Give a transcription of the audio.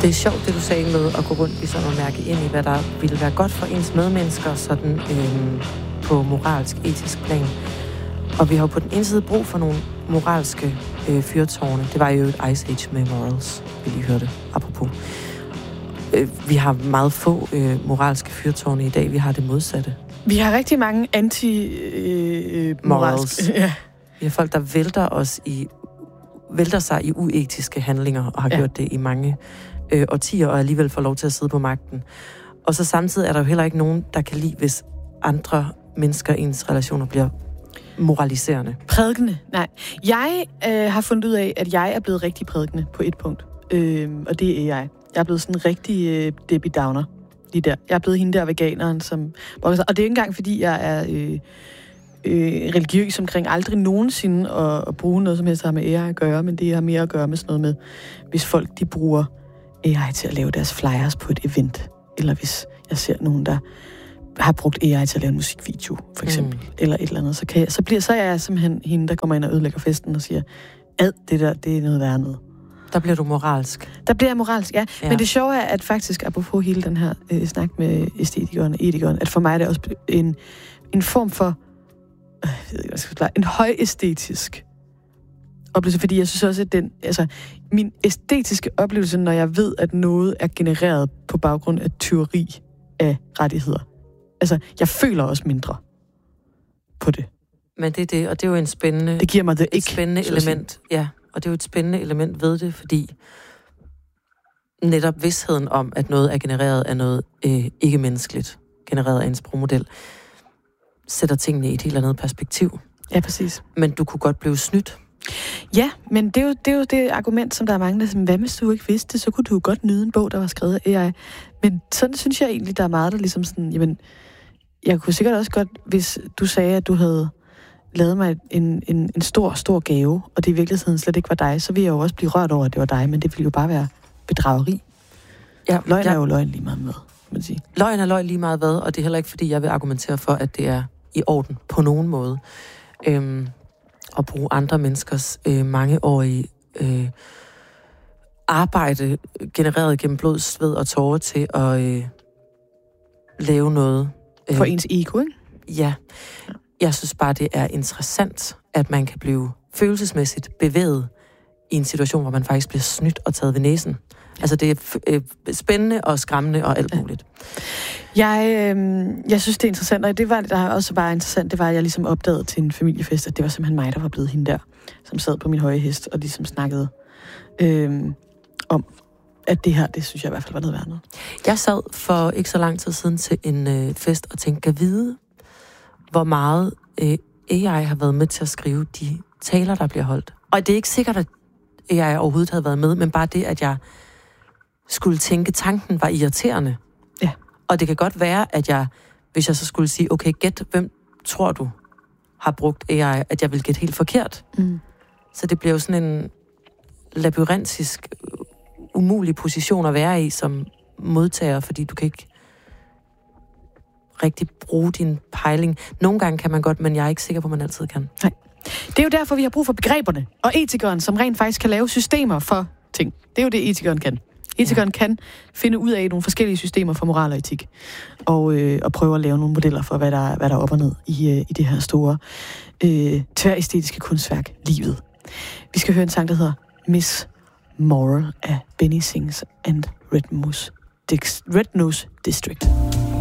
Det er sjovt, det du sagde med at gå rundt ligesom og mærke ind i, hvad der ville være godt for ens medmennesker, sådan på moralsk, etisk plan. Og vi har jo på den ene side brug for nogle moralske fyrtårne. Det var jo et Ice Age med morals, vi lige hørte, apropos. Vi har meget få moralske fyrtårne i dag. Vi har det modsatte. Vi har rigtig mange anti-moralske. Ja. Vi har folk, der vælter sig i uetiske handlinger, og har gjort det i mange årtier, og alligevel får lov til at sidde på magten. Og så samtidig er der jo heller ikke nogen, der kan lide, hvis andre mennesker i ens relationer bliver moraliserende. Prædikende? Nej. Jeg har fundet ud af, at jeg er blevet rigtig prædikende på et punkt. Og det er jeg. Jeg er blevet sådan en rigtig Debbie Downer lige der. Jeg er blevet hende der veganeren, som... Og det er ikke engang, fordi jeg er religiøs omkring aldrig nogensinde at bruge noget, som helst har med AI at gøre, men det har mere at gøre med sådan noget med, hvis folk de bruger AI til at lave deres flyers på et event, eller hvis jeg ser nogen, der har brugt AI til at lave en musikvideo, for eksempel, eller et eller andet, så er jeg simpelthen hende, der kommer ind og ødelægger festen og siger, det der, det er noget værre noget. Der bliver du moralsk. Der bliver jeg moralsk, ja. Men det sjove er, at faktisk, apropos hele den her snak med æstetikeren og etikeren, at for mig er det også en form for en højæstetisk oplevelse, fordi jeg synes også, at min æstetiske oplevelse, når jeg ved, at noget er genereret på baggrund af tyveri af rettigheder. Altså, jeg føler også mindre på det. Men det er det, og det er jo en spændende... Det giver mig det ikke. Spændende element, ja. Og det er jo et spændende element ved det, fordi netop vidsheden om, at noget er genereret af noget ikke-menneskeligt, genereret af en sprogmodel, sætter tingene i et helt andet perspektiv. Ja, præcis. Men du kunne godt blive snydt. Ja, men det er jo det argument, som der er mange, der siger, hvad hvis du ikke vidste det, så kunne du godt nyde en bog, der var skrevet af AI. Men sådan synes jeg egentlig, der er meget, der ligesom sådan, jamen, jeg kunne sikkert også godt, hvis du sagde, at du havde lavet mig en stor gave, og det i virkeligheden slet ikke var dig, så ville jeg jo også blive rørt over, at det var dig, men det ville jo bare være bedrageri. Ja, løgn er jo løgn lige meget med, man sige. Løgn er løgn lige meget hvad, og det er heller ikke, fordi jeg vil argumentere for, at det er i orden på nogen måde. At bruge andre menneskers mangeårige arbejde, genereret gennem blod, sved og tårer til at lave noget. For ens ego, ikke? Ja. Jeg synes bare, det er interessant, at man kan blive følelsesmæssigt bevæget i en situation, hvor man faktisk bliver snydt og taget ved næsen. Altså, det er spændende og skræmmende og alt muligt. Jeg synes, det er interessant, og det var, der også var interessant, det var, at jeg ligesom opdagede til en familiefest, at det var simpelthen mig, der var blevet hende der, som sad på min høje hest, og ligesom snakkede om, at det her, det synes jeg i hvert fald var noget værd noget. Jeg sad for ikke så lang tid siden til en fest og tænkte, kan vide, hvor meget AI har været med til at skrive de taler, der bliver holdt. Og det er ikke sikkert, at AI overhovedet havde været med, men bare det, at jeg skulle tænke, tanken var irriterende. Ja. Og det kan godt være, at jeg, hvis jeg så skulle sige, okay, gæt, hvem tror du har brugt AI, at jeg vil gætte helt forkert. Så det bliver jo sådan en labyrintisk, umulig position at være i som modtager, fordi du kan ikke rigtig bruge din pejling. Nogle gange kan man godt, men jeg er ikke sikker på, at man altid kan. Nej. Det er jo derfor, vi har brug for begreberne og etikeren, som rent faktisk kan lave systemer for ting. Det er jo det, etikeren kan. Etikeren kan finde ud af nogle forskellige systemer for moral og etik, og prøve at lave nogle modeller for, hvad der er op og ned i det her store tværæstetiske kunstværk, livet. Vi skal høre en sang, der hedder Miss Moral af Benny Sings and Red Nose District.